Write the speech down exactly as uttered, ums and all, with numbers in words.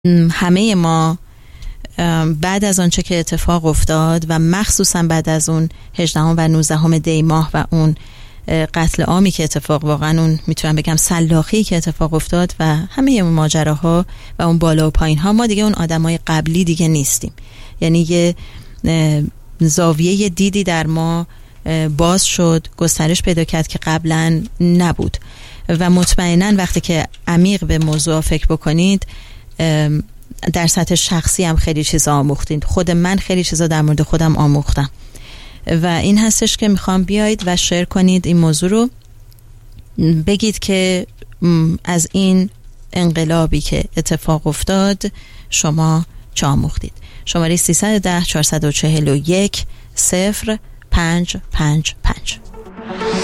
همه ما بعد از آنچه که اتفاق افتاد و مخصوصا بعد از اون هجدهم و نوزدهم دی ماه و اون قتل عامی که اتفاق، واقعا اون میتونم بگم سلاخی که اتفاق افتاد و همه اون ماجراها و اون بالا و پایین ها، ما دیگه اون آدمای قبلی دیگه نیستیم. یعنی یه زاویه دیدی در ما باز شد، گسترش پیدا کرد که قبلا نبود و مطمئنا وقتی که عمیق به موضوع فکر بکنید در سطح شخصی هم خیلی چیزا آموختید. خود من خیلی چیزا در مورد خودم آموختم و این هستش که میخوام بیایید و شیر کنید این موضوع رو، بگید که از این انقلابی که اتفاق افتاد شما چه آموختید. شماره سیصد و ده چهارصد و چهل و یک صفر پنج پنج پنج.